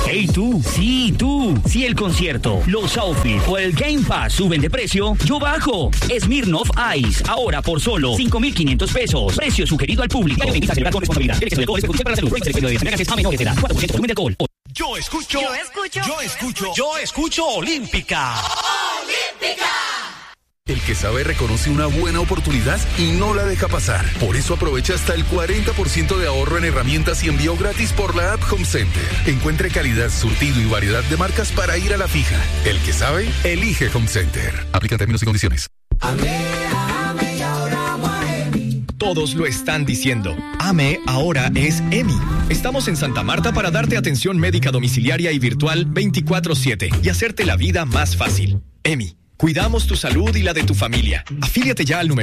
Hey tú, sí tú, si el concierto, los outfits o el Game Pass suben de precio, yo bajo. Smirnoff Ice, ahora por solo 5,500 pesos. Precio sugerido al público. Invita a celebrar con responsabilidad. El exceso de alcohol es perjudicial para la salud. Prohíbe el exceso de bebidas a menores de edad. 4% volumen de alcohol. Yo escucho Olímpica. ¡Olímpica! El que sabe reconoce una buena oportunidad y no la deja pasar. Por eso aprovecha hasta el 40% de ahorro en herramientas y envío gratis por la app Home Center. Encuentre calidad, surtido y variedad de marcas para ir a la fija. El que sabe, elige Home Center. Aplica términos y condiciones. Todos lo están diciendo. AME ahora es EMI. Estamos en Santa Marta para darte atención médica domiciliaria y virtual 24/7 y hacerte la vida más fácil. EMI. Cuidamos tu salud y la de tu familia. Afíliate ya al número